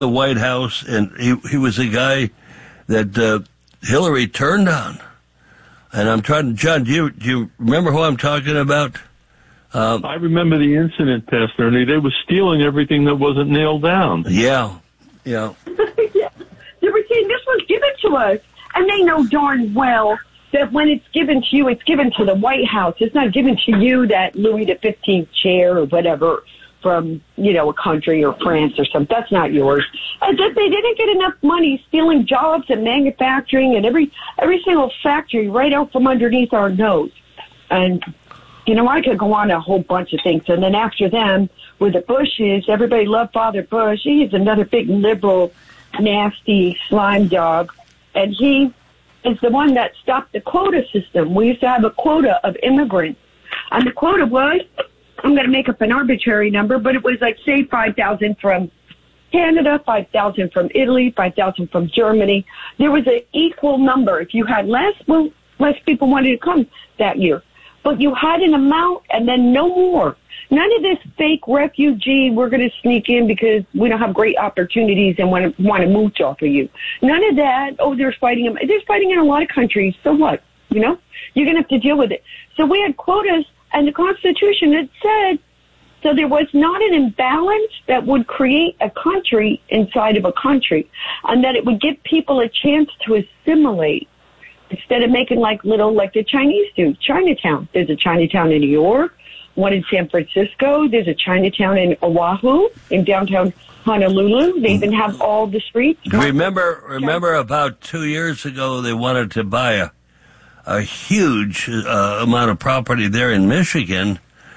the White House, and he was a guy that Hillary turned on. And I'm trying, John, do you remember who I'm talking about? I remember the incident, Pastor Ernie. They were stealing everything that wasn't nailed down. Yeah. Yeah. They were saying this was given to us, and they know darn well that when it's given to you, it's given to the White House. It's not given to you, that Louis XV chair or whatever from, a country or France or something. That's not yours. As if they didn't get enough money stealing jobs and manufacturing and every single factory right out from underneath our nose. And, I could go on a whole bunch of things. And then after them, with the Bushes, everybody loved Father Bush. He's another big liberal, nasty slime dog. And he is the one that stopped the quota system. We used to have a quota of immigrants. And the quota was, I'm going to make up an arbitrary number, but it was like, say, 5,000 from Canada, 5,000 from Italy, 5,000 from Germany. There was an equal number. If you had less, well, less people wanted to come that year. But you had an amount and then no more. None of this fake refugee, we're going to sneak in because we don't have great opportunities and want to mooch off of you. None of that. Oh, there's fighting. There's fighting in a lot of countries. So what? You're going to have to deal with it. So we had quotas, and the Constitution had said, so there was not an imbalance that would create a country inside of a country, and that it would give people a chance to assimilate instead of making like the Chinese do. Chinatown. There's a Chinatown in New York, one in San Francisco. There's a Chinatown in Oahu, in downtown Honolulu. They even have all the streets. Remember about 2 years ago, they wanted to buy a huge amount of property there in Michigan,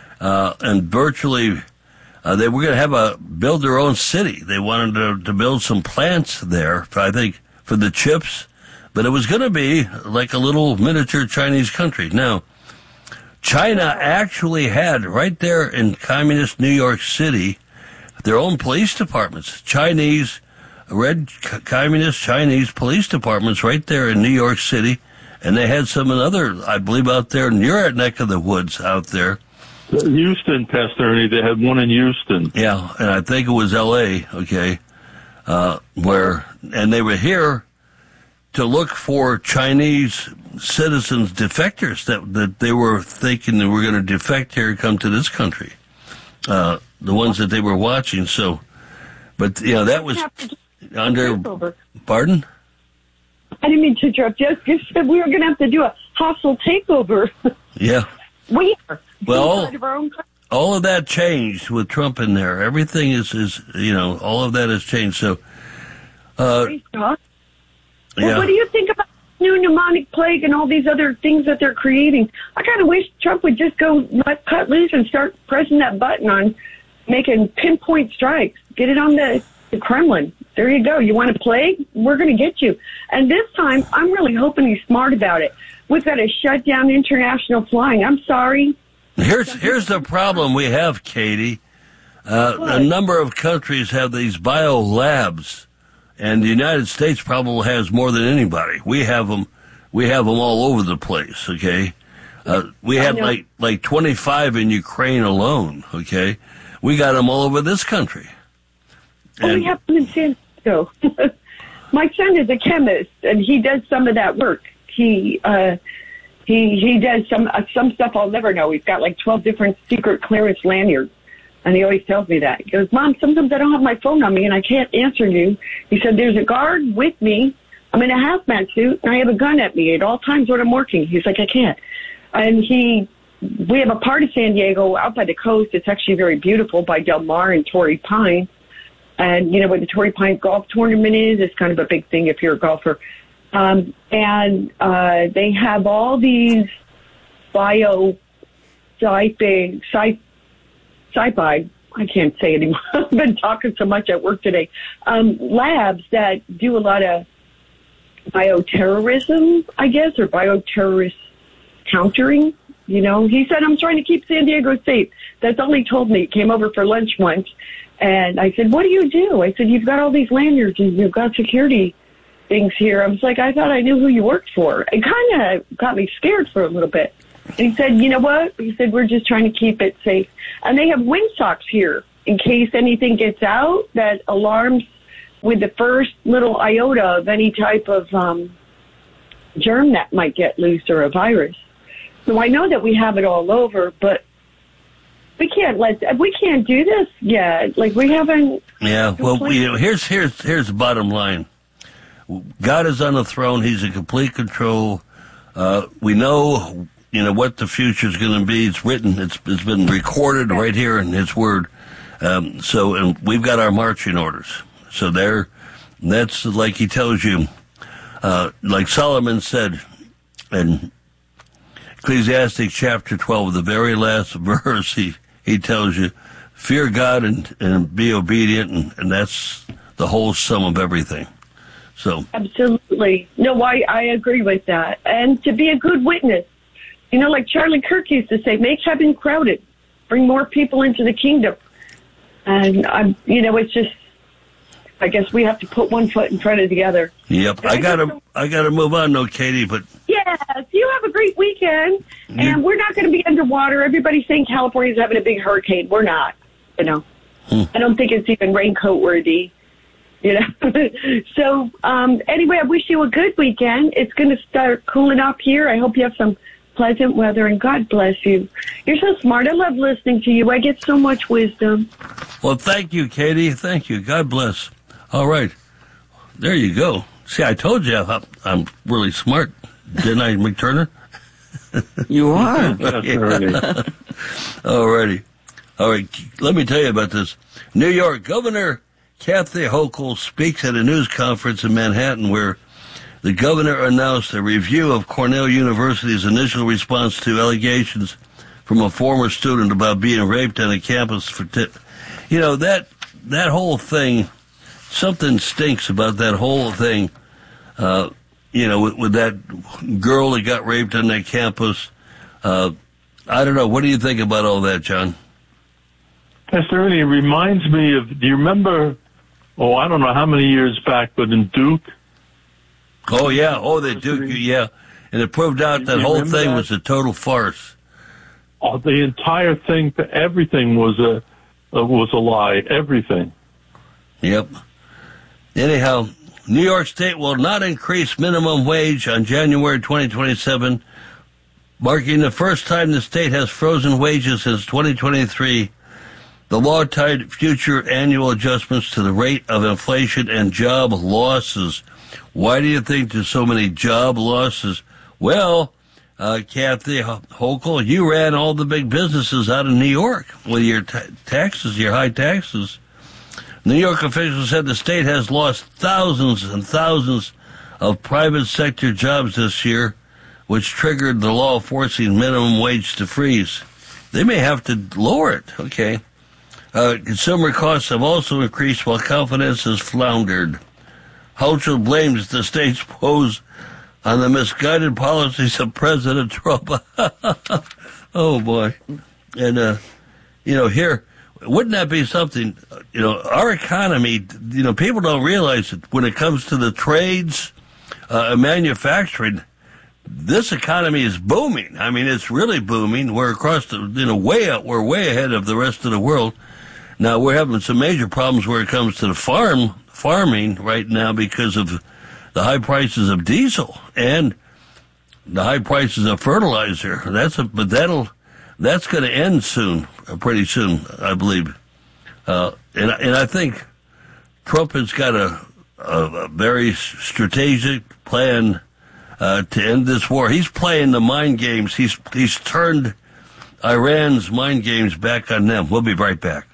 and virtually they were going to build their own city. They wanted to build some plants there, I think, for the chips, but it was going to be like a little miniature Chinese country. Now, China actually had, right there in communist New York City, their own police departments. Communist Chinese police departments right there in New York City. And they had some other, I believe, out there in your neck of the woods out there. Houston, Pastor Ernie, they had one in Houston. Yeah, and I think it was L.A., okay, and they were here to look for Chinese citizens, defectors, that they were thinking they were going to defect here and come to this country. The ones that they were watching, so, but, that was under, pardon? I didn't mean to interrupt you. You said we were going to have to do a hostile takeover. Yeah. We are. Well, all of that changed with Trump in there. Everything is all of that has changed. So, Well, what do you think about new pneumonic plague and all these other things that they're creating? I kind of wish Trump would just go cut loose and start pressing that button on making pinpoint strikes. Get it on the Kremlin. There you go. You want a plague? We're going to get you. And this time, I'm really hoping he's smart about it. We've got to shut down international flying. I'm sorry. Here's the problem we have, Katie. A number of countries have these bio labs, and the United States probably has more than anybody. We have them all over the place. Okay, we had like 25 in Ukraine alone. Okay, we got them all over this country. And we have them in San Francisco. My son is a chemist, and he does some of that work. He does some stuff I'll never know. He's got like 12 different secret clearance lanyards, and he always tells me that. He goes, Mom, sometimes I don't have my phone on me, and I can't answer you. He said, there's a guard with me. I'm in a hazmat suit, and I have a gun at me at all times when I'm working. He's like, I can't. And we have a part of San Diego out by the coast. It's actually very beautiful, by Del Mar and Torrey Pine. And, where the Torrey Pine golf tournament is, it's kind of a big thing if you're a golfer. And they have all these sci-fi, I can't say anymore. I've been talking so much at work today. Labs that do a lot of bioterrorism, I guess, or bioterrorist countering. He said, I'm trying to keep San Diego safe. That's all he told me. He came over for lunch once. And I said, what do you do? I said, you've got all these lanyards and you've got security things here. I was like, I thought I knew who you worked for. It kind of got me scared for a little bit. And he said, you know what? He said, we're just trying to keep it safe. And they have windsocks here in case anything gets out that alarms with the first little iota of any type of germ that might get loose or a virus. So I know that we have it all over, but we can't do this yet. Like, we haven't. Yeah. Well, here's the bottom line. God is on the throne. He's in complete control. We know, what the future is going to be. It's written. It's been recorded right here in His Word. And we've got our marching orders. So that's like He tells you, like Solomon said in Ecclesiastes chapter 12, the very last verse, he tells you, fear God and be obedient, and that's the whole sum of everything. So absolutely. No, I agree with that. And to be a good witness, like Charlie Kirk used to say, make heaven crowded, bring more people into the kingdom. And it's just, I guess we have to put one foot in front of the other. Yep. I gotta move on though, Katie, but yes, you have a great weekend. And we're not going to be underwater. Everybody's saying California's having a big hurricane. We're not, I don't think it's even raincoat worthy. So, anyway, I wish you a good weekend. It's going to start cooling off here. I hope you have some pleasant weather, and God bless you. You're so smart. I love listening to you. I get so much wisdom. Well, thank you, Katie. Thank you. God bless. All right. There you go. See, I told you I'm really smart. Didn't I, McTurner? You are. All righty. All right. Let me tell you about this. New York Governor Kathy Hochul speaks at a news conference in Manhattan where the governor announced a review of Cornell University's initial response to allegations from a former student about being raped on a campus that whole thing, something stinks about that whole thing, with that girl that got raped on that campus. I don't know. What do you think about all that, John? Pastor Ernie, it reminds me of, do you remember, I don't know how many years back, but in Duke? Oh, yeah. Oh, the Duke, yeah. And it proved out that whole thing was a total farce. Oh, the entire thing, everything was a lie. Everything. Yep. Anyhow, New York State will not increase minimum wage on January 2027, marking the first time the state has frozen wages since 2023. The law tied future annual adjustments to the rate of inflation and job losses. Why do you think there's so many job losses? Well, Kathy Hochul, you ran all the big businesses out of New York with your taxes, your high taxes. New York officials said the state has lost thousands and thousands of private sector jobs this year, which triggered the law forcing minimum wage to freeze. They may have to lower it. Okay. Consumer costs have also increased while confidence has floundered. Hochul blames the state's woes on the misguided policies of President Trump. Oh, boy. And, here, wouldn't that be something, our economy, people don't realize that when it comes to the trades and manufacturing, this economy is booming. I mean, it's really booming. We're across we're way ahead of the rest of the world. Now, we're having some major problems where it comes to the farming right now because of the high prices of diesel and the high prices of fertilizer. That's going to end soon, pretty soon, I believe. And I think Trump has got a very strategic plan to end this war. He's playing the mind games. He's turned Iran's mind games back on them. We'll be right back.